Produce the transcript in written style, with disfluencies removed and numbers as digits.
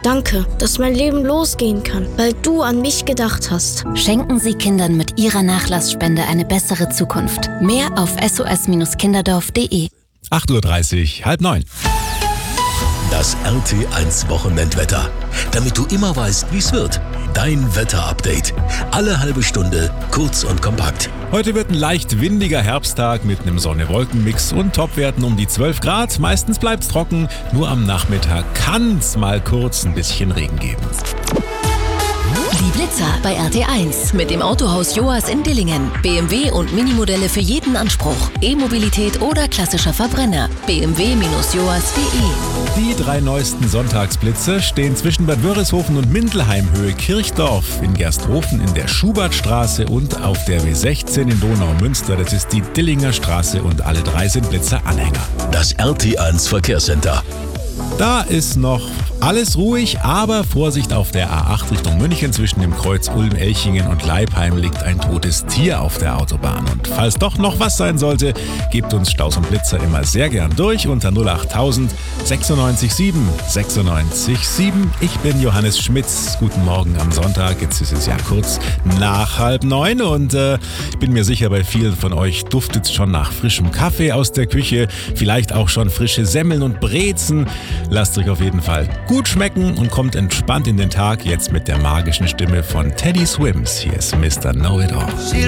Danke, dass mein Leben losgehen kann, weil du an mich gedacht hast. Schenken Sie Kindern mit Ihrer Nachlassspende eine bessere Zukunft. Mehr auf sos-kinderdorf.de. 8:30 Uhr, 8:30. Das RT1 Wochenendwetter. Damit du immer weißt, wie es wird. Dein Wetterupdate. Alle halbe Stunde, kurz und kompakt. Heute wird ein leicht windiger Herbsttag mit einem Sonne-Wolken-Mix und Topwerten um die 12 Grad. Meistens bleibt's trocken, nur am Nachmittag kann's mal kurz ein bisschen Regen geben. Die Blitzer bei RT1 mit dem Autohaus Joas in Dillingen. BMW und Minimodelle für jeden Anspruch. E-Mobilität oder klassischer Verbrenner. bmw-joas.de. Die 3 neuesten Sonntagsblitze stehen zwischen Bad Wörishofen und Mindelheim Höhe Kirchdorf, in Gersthofen in der Schubertstraße und auf der W16 in Donaumünster. Das ist die Dillinger Straße und alle 3 sind Blitzer-Anhänger. Das RT1 Verkehrscenter. Da ist noch alles ruhig, aber Vorsicht auf der A8 Richtung München. Zwischen dem Kreuz Ulm-Elchingen und Leipheim liegt ein totes Tier auf der Autobahn. Und falls doch noch was sein sollte, gebt uns Staus und Blitzer immer sehr gern durch unter 08000 96 7 96 7. Ich bin Johannes Schmitz. Guten Morgen am Sonntag. Jetzt ist es ja kurz nach 8:30 und ich bin mir sicher, bei vielen von euch duftet es schon nach frischem Kaffee aus der Küche. Vielleicht auch schon frische Semmeln und Brezen. Lasst euch auf jeden Fall gut schmecken und kommt entspannt in den Tag. Jetzt mit der magischen Stimme von Teddy Swims. Hier ist Mr. Know-It-All.